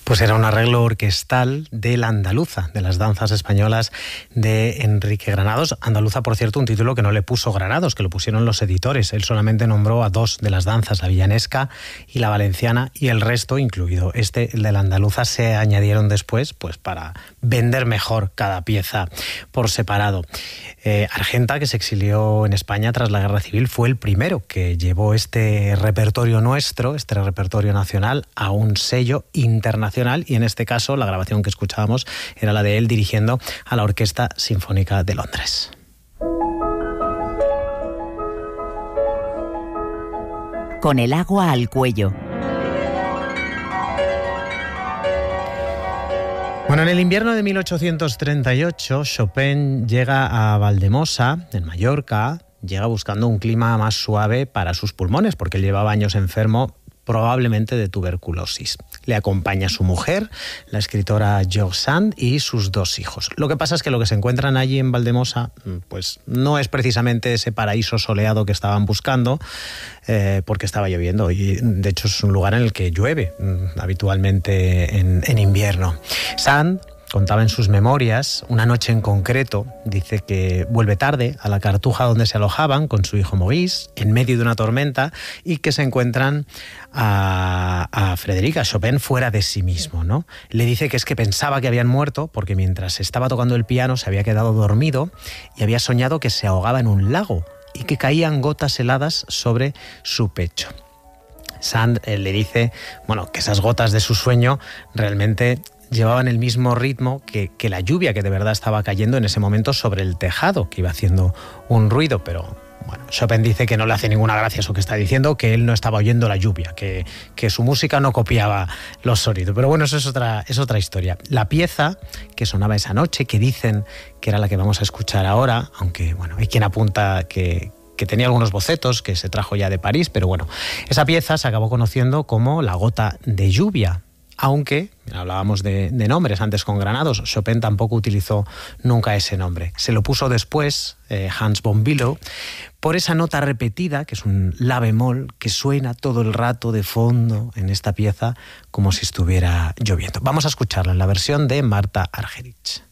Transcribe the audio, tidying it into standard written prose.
Pues era un arreglo orquestal de La Andaluza, de las danzas españolas de Enrique Granados. Andaluza, por cierto, un título que no le puso Granados, que lo pusieron los editores. Él solamente nombró a dos de las danzas, la villanesca y la valenciana, y el resto, incluido el de La Andaluza, se añadieron después pues para vender mejor cada pieza por separado. Argenta, que se exilió en España tras la Guerra Civil, fue el primero que llevó este repertorio nuestro, este repertorio nacional, a un sello internacional, y en este caso la grabación que escuchábamos era la de él dirigiendo a la Orquesta Sinfónica de Londres. Con el agua al cuello. Bueno, en el invierno de 1838, Chopin llega a Valdemosa, en Mallorca. Llega buscando un clima más suave para sus pulmones, porque él llevaba años enfermo, probablemente de tuberculosis. Le acompaña su mujer, la escritora George Sand, y sus dos hijos. Lo que pasa es que lo que se encuentran allí en Valdemosa pues no es precisamente ese paraíso soleado que estaban buscando, porque estaba lloviendo, y de hecho es un lugar en el que llueve habitualmente en invierno. Sand contaba en sus memorias una noche en concreto. Dice que vuelve tarde a la Cartuja donde se alojaban con su hijo Maurice en medio de una tormenta, y que se encuentran a Frederica Chopin fuera de sí mismo, ¿no? Le dice que es que pensaba que habían muerto porque mientras estaba tocando el piano se había quedado dormido y había soñado que se ahogaba en un lago y que caían gotas heladas sobre su pecho. Sand le dice, bueno, que esas gotas de su sueño realmente llevaban el mismo ritmo que la lluvia que de verdad estaba cayendo en ese momento sobre el tejado, que iba haciendo un ruido, pero bueno, Chopin dice que no le hace ninguna gracia eso que está diciendo, que él no estaba oyendo la lluvia, que su música no copiaba los sonidos. Pero bueno, eso es otra historia. La pieza que sonaba esa noche, que dicen que era la que vamos a escuchar ahora, aunque bueno, hay quien apunta que tenía algunos bocetos que se trajo ya de París, pero bueno, esa pieza se acabó conociendo como La Gota de Lluvia. Aunque, hablábamos de nombres antes con Granados, Chopin tampoco utilizó nunca ese nombre. Se lo puso después Hans von Bülow por esa nota repetida, que es un la bemol, que suena todo el rato de fondo en esta pieza como si estuviera lloviendo. Vamos a escucharla en la versión de Marta Argerich.